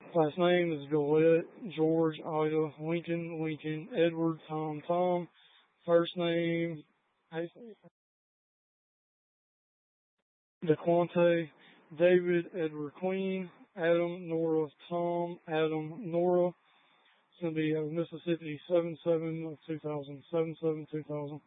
Last name is Gillette, George, Ida, Lincoln, Lincoln, Edward, Tom, Tom. First name, DeQuante, David, Edward, Queen, Adam, Nora, Tom, Adam, Nora. It's going to be Mississippi 7/7 of 2000, 7/7, 2000.